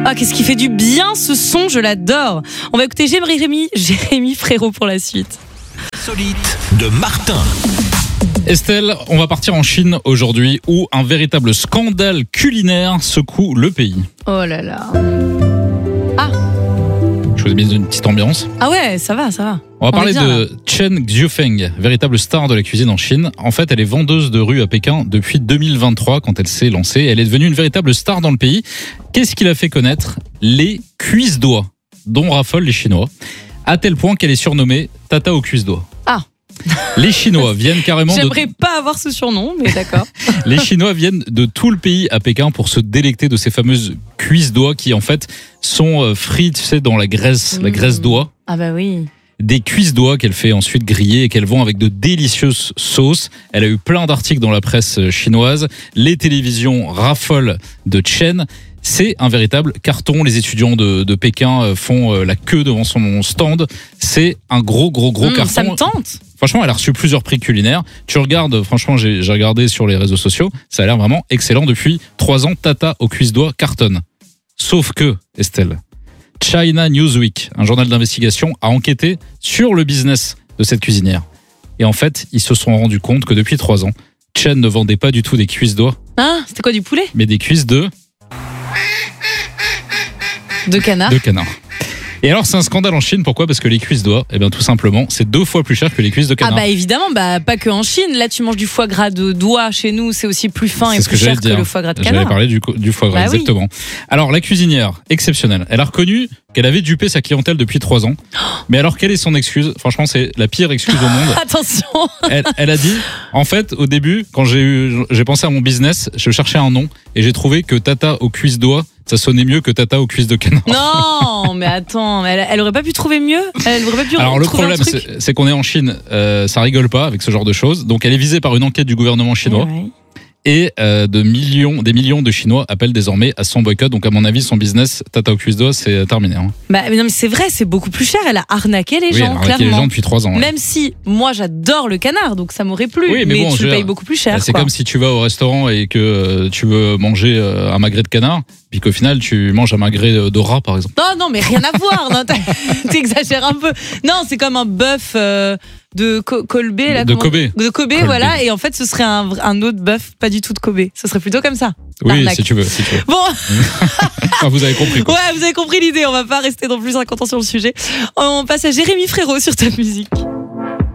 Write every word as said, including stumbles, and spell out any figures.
Ah, qu'est-ce qui fait du bien ce son, je l'adore. On va écouter Jérémy, Jérémy Frérot pour la suite. Insolite de Martin. Estelle, on va partir en Chine aujourd'hui où un véritable scandale culinaire secoue le pays. Oh là là. Ah. Je vous ai mis une petite ambiance. Ah ouais, ça va, ça va. On va On parler est bien, de là. Chen Xiufeng, véritable star de la cuisine en Chine. En fait, elle est vendeuse de rue à Pékin depuis deux mille vingt-trois quand elle s'est lancée. Elle est devenue une véritable star dans le pays. Qu'est-ce qui l'a fait connaître? Les cuisse-doigts, dont raffolent les Chinois, à tel point qu'elle est surnommée Tata aux cuisse-doigts. Ah. Les Chinois viennent carrément de... J'aimerais pas avoir ce surnom, mais d'accord. Les Chinois viennent de tout le pays à Pékin pour se délecter de ces fameuses cuisses-doigts qui, en fait, sont frites, tu sais, dans la graisse, mmh. la graisse d'oie. Ah bah oui. Des cuisses-doigts qu'elle fait ensuite griller et qu'elle vend avec de délicieuses sauces. Elle a eu plein d'articles dans la presse chinoise. Les télévisions raffolent de Chen. C'est un véritable carton. Les étudiants de, de Pékin font la queue devant son stand. C'est un gros, gros, gros mmh, carton. Ça me tente. Franchement, elle a reçu plusieurs prix culinaires. Tu regardes, franchement, j'ai, j'ai regardé sur les réseaux sociaux. Ça a l'air vraiment excellent. Depuis trois ans, Tata aux cuisse-doigts cartonne. Sauf que, Estelle, China Newsweek, un journal d'investigation, a enquêté sur le business de cette cuisinière. Et en fait, ils se sont rendus compte que depuis trois ans, Chen ne vendait pas du tout des cuisses-doigts. Ah, c'était quoi, du poulet? Mais des cuisses de... De canard. De canard. Et alors, c'est un scandale en Chine. Pourquoi? Parce que les cuisses d'oie, eh bien, tout simplement, c'est deux fois plus cher que les cuisses de canard. Ah bah évidemment, bah pas que en Chine. Là, tu manges du foie gras de doigt. Chez nous, c'est aussi plus fin c'est et ce plus que cher que dire. le foie gras de canard. J'avais parlé du, du foie gras, bah exactement. Oui. Alors, la cuisinière, exceptionnelle. Elle a reconnu qu'elle avait dupé sa clientèle depuis trois ans. Mais alors, quelle est son excuse? Franchement, c'est la pire excuse au monde. Attention. Elle, elle a dit, en fait, au début, quand j'ai eu, j'ai pensé à mon business, je cherchais un nom et j'ai trouvé que Tata aux cuisses d'oie, ça sonnait mieux que Tata aux cuisses de canard. Non, mais attends, elle, elle aurait pas pu trouver mieux. Elle aurait pas pu Alors le trouver problème, un truc. c'est, c'est qu'on est en Chine, euh, ça rigole pas avec ce genre de choses. Donc elle est visée par une enquête du gouvernement chinois. Ouais, ouais. Et euh, de millions, des millions de Chinois appellent désormais à son boycott. Donc à mon avis, son business Tata aux cuisses d'oie, c'est terminé. Hein. Bah mais non, mais c'est vrai, c'est beaucoup plus cher. Elle a arnaqué les oui, gens, elle a arnaqué clairement. les gens depuis trois ans. Ouais. Même si moi j'adore le canard, donc ça m'aurait plu. Oui, mais, mais bon, tu je le veux payes dire, beaucoup plus cher. C'est quoi. comme si tu vas au restaurant et que euh, tu veux manger euh, un magret de canard, puis qu'au final tu manges un magret de, de rat, par exemple. Non, non, mais rien à voir. Non, t'exagères un peu. Non, c'est comme un bœuf euh, de Co- Kobe. Là, De comment- Kobe. De Kobe, Kobe. voilà. Et en fait, ce serait un, un autre bœuf, pas du tout de Kobe. Ce serait plutôt comme ça. Oui, L'arnaque. si tu veux, si tu veux. Bon, Enfin, vous avez compris quoi. ouais, vous avez compris l'idée. On va pas rester non plus cinquante ans sur le sujet. On passe à Jérémy Frérot sur Top Musique.